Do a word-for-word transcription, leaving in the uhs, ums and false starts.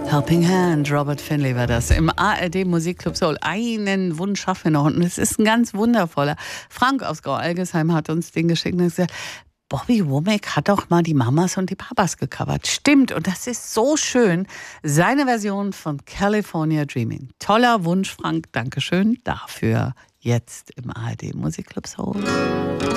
Helping Hand, Robert Finlay war das. Im A R D Musikclub Soul. Einen Wunsch schaffen wir noch. Und es ist ein ganz wundervoller. Frank aus Grau-Algesheim hat uns den geschickt und gesagt, Bobby Womack hat doch mal die Mamas und die Papas gecovert. Stimmt, und das ist so schön. Seine Version von California Dreaming. Toller Wunsch, Frank. Dankeschön dafür. Jetzt im A R D Musikclub Soul.